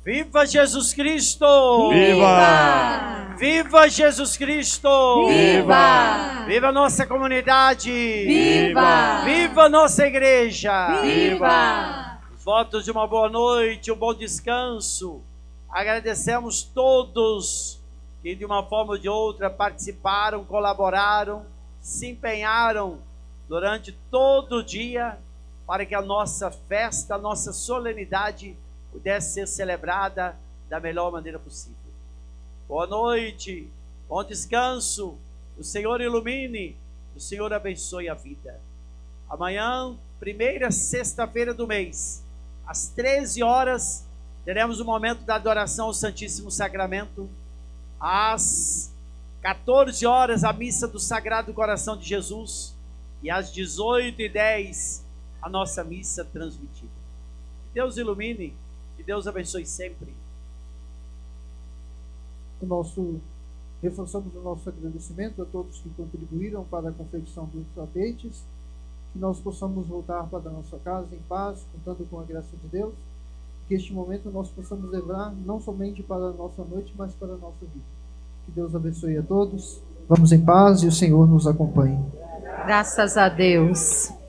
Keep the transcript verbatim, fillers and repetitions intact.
Viva Jesus Cristo! Viva! Viva Jesus Cristo! Viva! Viva a nossa comunidade! Viva! Viva a nossa igreja! Viva! Os votos de uma boa noite, um bom descanso. Agradecemos todos que de uma forma ou de outra participaram, colaboraram, se empenharam durante todo o dia para que a nossa festa, a nossa solenidade pudesse ser celebrada da melhor maneira possível. Boa noite, bom descanso, o Senhor ilumine, o Senhor abençoe a vida. Amanhã, primeira sexta-feira do mês, às treze horas, teremos o momento da adoração ao Santíssimo Sacramento. Às quatorze horas, a missa do Sagrado Coração de Jesus. E às dezoito e dez, a nossa missa transmitida. Que Deus ilumine, que Deus abençoe sempre. O nosso, reforçamos o nosso agradecimento a todos que contribuíram para a confecção dos tapetes, que nós possamos voltar para a nossa casa em paz, contando com a graça de Deus, que este momento nós possamos levar não somente para a nossa noite, mas para a nossa vida. Que Deus abençoe a todos, vamos em paz e o Senhor nos acompanhe. Graças a Deus.